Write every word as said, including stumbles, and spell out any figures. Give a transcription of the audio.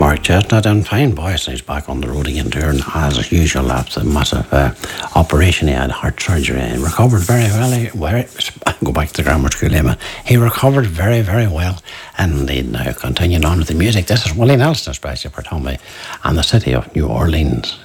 Mark Chestnut and fine voice, and he's back on the road again there, as usual after a massive uh, operation. He had heart surgery and recovered very well. He, very, go back to the grammar school, Emma. He recovered very, very well, and indeed now continuing on with the music. This is Willie Nelson, especially for Tommy and the city of New Orleans.